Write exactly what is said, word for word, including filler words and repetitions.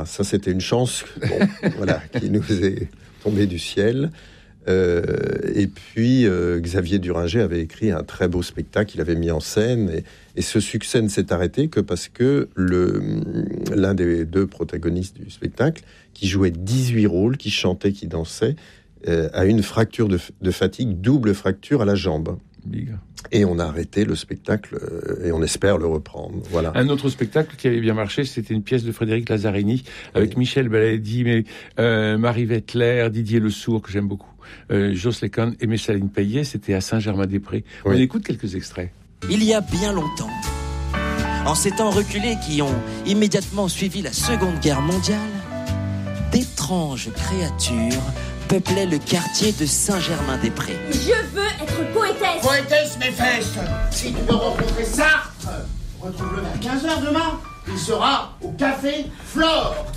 Ça, c'était une chance bon, voilà, qui nous est tombée du ciel. Euh, et puis, euh, Xavier Duringer avait écrit un très beau spectacle qu'il avait mis en scène. Et, et ce succès ne s'est arrêté que parce que le, l'un des deux protagonistes du spectacle, qui jouait dix-huit rôles, qui chantait, qui dansait, euh, a une fracture de, de fatigue, double fracture à la jambe. Big. Et on a arrêté le spectacle euh, et on espère le reprendre. Voilà. Un autre spectacle qui avait bien marché, c'était une pièce de Frédéric Lazzarini avec oui. Michel Baladi, mais euh, Marie Wettler, Didier Le Sourd, que j'aime beaucoup, euh, Joss Lecon et Messaline Payet. C'était à Saint-Germain-des-Prés. Oui. On écoute quelques extraits. Il y a bien longtemps, en ces temps reculés qui ont immédiatement suivi la Seconde Guerre mondiale, d'étranges créatures peuplaient le quartier de Saint-Germain-des-Prés. Je veux être poétesse. Poétesse, mes fesses. Si tu veux rencontrer Sartre, retrouve-le vers quinze heures demain. Il sera au café Flore.